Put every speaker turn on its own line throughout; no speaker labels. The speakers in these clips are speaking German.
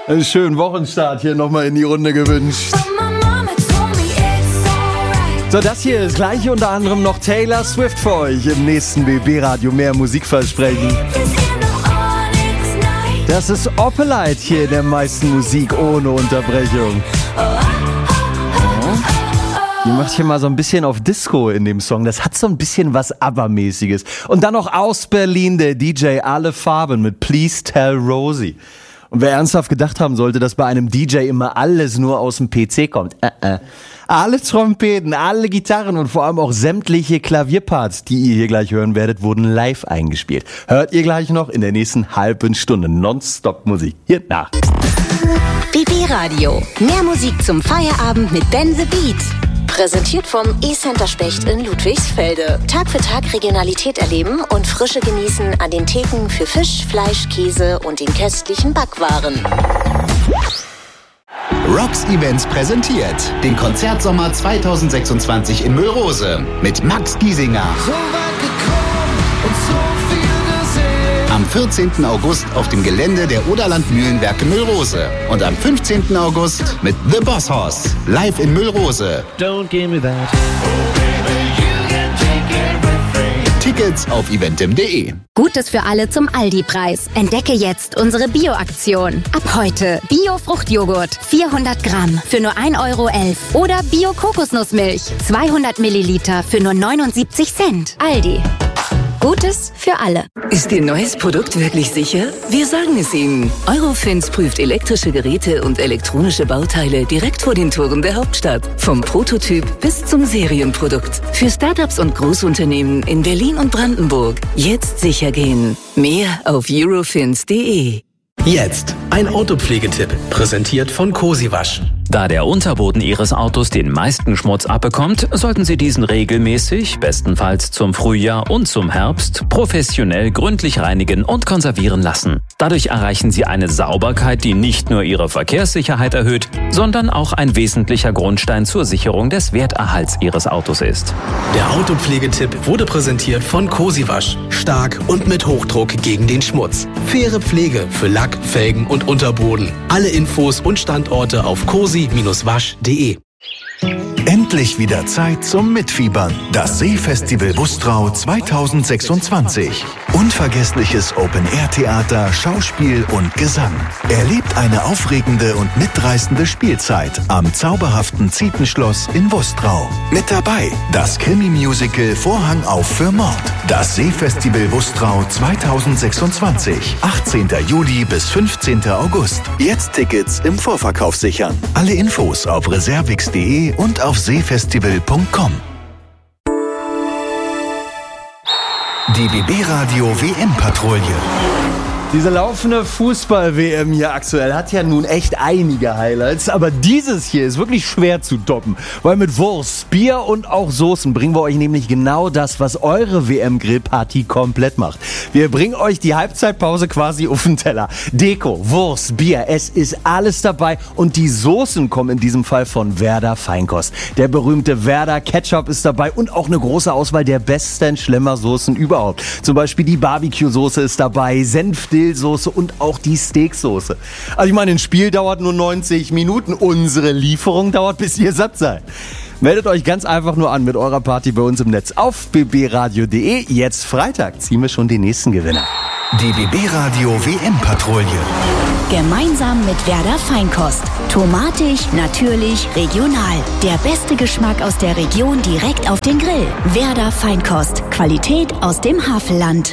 Einen schönen Wochenstart hier nochmal in die Runde gewünscht. So, das hier ist gleich unter anderem noch Taylor Swift für euch im nächsten BB-Radio. Mehr Musikversprechen. Das ist Opelite hier in der meisten Musik ohne Unterbrechung. Die macht hier mal so ein bisschen auf Disco in dem Song. Das hat so ein bisschen was ABBA-mäßiges. Und dann noch aus Berlin der DJ Alle Farben mit Please Tell Rosie. Und wer ernsthaft gedacht haben sollte, dass bei einem DJ immer alles nur aus dem PC kommt. Alle Trompeten, alle Gitarren und vor allem auch sämtliche Klavierparts, die ihr hier gleich hören werdet, wurden live eingespielt. Hört ihr gleich noch in der nächsten halben Stunde Nonstop Musik. Hier nach.
BB Radio. Mehr Musik zum Feierabend mit Ben the Beat. Präsentiert vom E-Center Specht in Ludwigsfelde. Tag für Tag Regionalität erleben und Frische genießen an den Theken für Fisch, Fleisch, Käse und den köstlichen Backwaren.
Rocks Events präsentiert den Konzertsommer 2026 in Müllrose mit Max Giesinger.
So weit gekommen und so viel gesehen.
Am 14. August auf dem Gelände der Oderland Mühlenwerke Müllrose. Und am 15. August mit The Boss Hoss live in Müllrose.
Don't give me that.
Tickets auf eventim.de.
Gutes für alle zum Aldi-Preis. Entdecke jetzt unsere Bio-Aktion. Ab heute Bio-Fruchtjoghurt 400 Gramm für nur 1,11 € oder Bio-Kokosnussmilch 200 Milliliter für nur 79 Cent. Aldi. Gutes für alle.
Ist Ihr neues Produkt wirklich sicher? Wir sagen es Ihnen. Eurofins prüft elektrische Geräte und elektronische Bauteile direkt vor den Toren der Hauptstadt. Vom Prototyp bis zum Serienprodukt. Für Startups und Großunternehmen in Berlin und Brandenburg. Jetzt sicher gehen. Mehr auf eurofins.de.
Jetzt ein Autopflegetipp, präsentiert von Cosiwasch.
Da der Unterboden Ihres Autos den meisten Schmutz abbekommt, sollten Sie diesen regelmäßig, bestenfalls zum Frühjahr und zum Herbst, professionell gründlich reinigen und konservieren lassen. Dadurch erreichen Sie eine Sauberkeit, die nicht nur Ihre Verkehrssicherheit erhöht, sondern auch ein wesentlicher Grundstein zur Sicherung des Werterhalts Ihres Autos ist.
Der Autopflegetipp wurde präsentiert von Cosiwasch. Stark und mit Hochdruck gegen den Schmutz. Faire Pflege für Lack, Felgen und Unterboden. Alle Infos und Standorte auf cosi-wasch.de.
Endlich wieder Zeit zum Mitfiebern. Das Seefestival Bustrau 2026. Unvergessliches Open-Air-Theater, Schauspiel und Gesang. Erlebt eine aufregende und mitreißende Spielzeit am zauberhaften Zietenschloss in Bustrau. Mit dabei das Krimi-Musical Vorhang auf für Mord. Das Seefestival Bustrau 2026. 18. Juli bis 15. August. Jetzt Tickets im Vorverkauf sichern. Alle Infos auf reservix.de und auf seefestival.com. Die BB Radio WM-Patrouille.
Diese laufende Fußball-WM hier aktuell hat ja nun echt einige Highlights, aber dieses hier ist wirklich schwer zu toppen, weil mit Wurst, Bier und auch Soßen bringen wir euch nämlich genau das, was eure WM-Grillparty komplett macht. Wir bringen euch die Halbzeitpause quasi auf den Teller. Deko, Wurst, Bier, es ist alles dabei und die Soßen kommen in diesem Fall von Werder Feinkost. Der berühmte Werder Ketchup ist dabei und auch eine große Auswahl der besten Schlemmersoßen überhaupt. Zum Beispiel die Barbecue-Soße ist dabei, Senfdillsoße und auch die Steaksoße. Also ich meine, ein Spiel dauert nur 90 Minuten. Unsere Lieferung dauert, bis ihr satt seid. Meldet euch ganz einfach nur an mit eurer Party bei uns im Netz auf bbradio.de. Jetzt Freitag ziehen wir schon den nächsten Gewinner.
Die BB Radio WM-Patrouille.
Gemeinsam mit Werder Feinkost. Tomatig, natürlich, regional. Der beste Geschmack aus der Region direkt auf den Grill. Werder Feinkost. Qualität aus dem Havelland.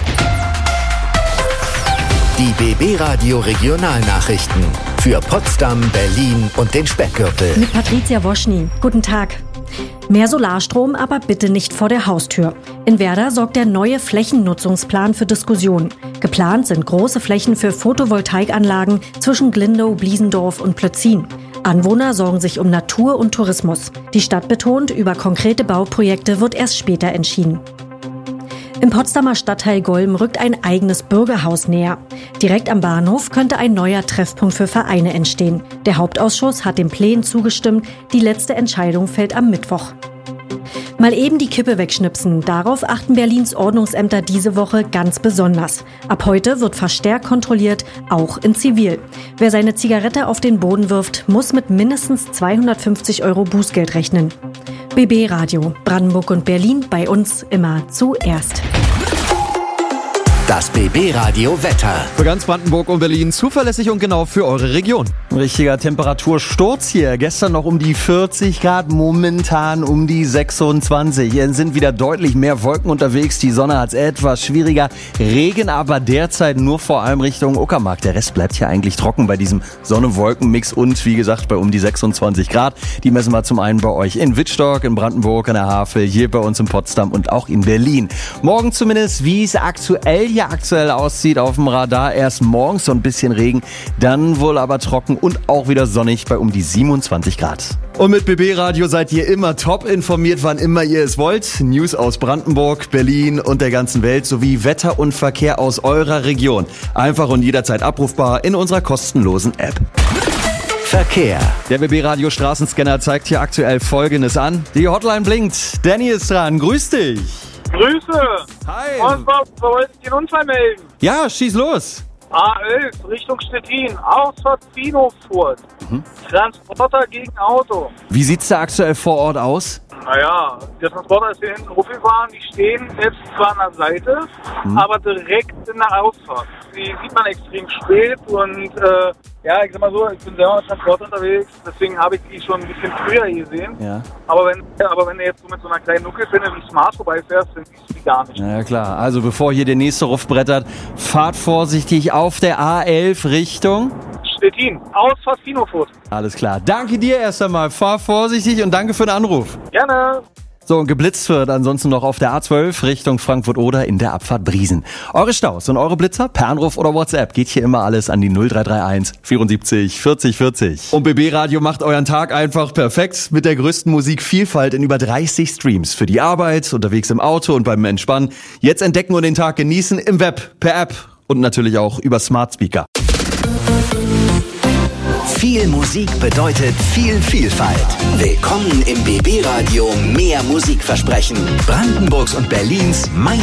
Die BB Radio Regionalnachrichten für Potsdam, Berlin und den Speckgürtel.
Mit Patricia Woschny. Guten Tag. Mehr Solarstrom, aber bitte nicht vor der Haustür. In Werder sorgt der neue Flächennutzungsplan für Diskussionen. Geplant sind große Flächen für Photovoltaikanlagen zwischen Glindow, Bliesendorf und Plötzin. Anwohner sorgen sich um Natur und Tourismus. Die Stadt betont, über konkrete Bauprojekte wird erst später entschieden. Im Potsdamer Stadtteil Golm rückt ein eigenes Bürgerhaus näher. Direkt am Bahnhof könnte ein neuer Treffpunkt für Vereine entstehen. Der Hauptausschuss hat den Plänen zugestimmt. Die letzte Entscheidung fällt am Mittwoch. Mal eben die Kippe wegschnipsen. Darauf achten Berlins Ordnungsämter diese Woche ganz besonders. Ab heute wird verstärkt kontrolliert, auch in Zivil. Wer seine Zigarette auf den Boden wirft, muss mit mindestens 250 € Bußgeld rechnen. BB Radio, Brandenburg und Berlin, bei uns immer zuerst.
Das BB Radio Wetter.
Für ganz Brandenburg und Berlin zuverlässig und genau für eure Region.
Richtiger Temperatursturz hier. Gestern noch um die 40 Grad, momentan um die 26. Hier sind wieder deutlich mehr Wolken unterwegs. Die Sonne hat es etwas schwieriger. Regen aber derzeit nur vor allem Richtung Uckermark. Der Rest bleibt hier eigentlich trocken bei diesem Sonne-Wolken-Mix und wie gesagt bei um die 26 Grad. Die messen wir zum einen bei euch in Wittstock, in Brandenburg, in der Havel, hier bei uns in Potsdam und auch in Berlin. Morgen zumindest, wie es aktuell aussieht auf dem Radar. Erst morgens so ein bisschen Regen, dann wohl aber trocken und auch wieder sonnig bei um die 27 Grad. Und mit BB Radio seid ihr immer top informiert, wann immer ihr es wollt. News aus Brandenburg, Berlin und der ganzen Welt sowie Wetter und Verkehr aus eurer Region. Einfach und jederzeit abrufbar in unserer kostenlosen App.
Verkehr.
Der BB Radio Straßenscanner zeigt hier aktuell Folgendes an. Die Hotline blinkt. Danny ist dran. Grüß dich.
Grüße!
Hi!
Und wollte ich den Unfall melden?
Ja, schieß los!
A11 Richtung Stettin, Ausfahrt Finofurt. Transporter gegen Auto.
Wie sieht's da aktuell vor Ort aus?
Naja, der Transporter ist hier hinten hochgefahren, die stehen jetzt zwar an der Seite, aber direkt in der Ausfahrt. Die sieht man extrem spät und ja, ich sag mal so, ich bin selber mit Transport unterwegs, deswegen habe ich die schon ein bisschen früher gesehen.
Ja.
Aber wenn du jetzt so mit so einer kleinen Nuckelpinne wie Smart vorbeifährst, dann siehst du die gar nicht.
Na ja, klar, also bevor hier der nächste Ruf brettert, fahrt vorsichtig auf der A11 Richtung
Stettin, Ausfahrt Finofurt.
Alles klar, danke dir erst einmal, fahr vorsichtig und danke für den Anruf.
Gerne.
So, und geblitzt wird ansonsten noch auf der A12 Richtung Frankfurt-Oder in der Abfahrt Briesen. Eure Staus und eure Blitzer per Anruf oder WhatsApp geht hier immer alles an die 0331 74 40 40. Und BB Radio macht euren Tag einfach perfekt mit der größten Musikvielfalt in über 30 Streams. Für die Arbeit, unterwegs im Auto und beim Entspannen. Jetzt entdecken und den Tag genießen im Web, per App und natürlich auch über Smart Speaker.
Viel Musik bedeutet viel Vielfalt. Willkommen im BB Radio Mehr Musikversprechen. Brandenburgs und Berlins meist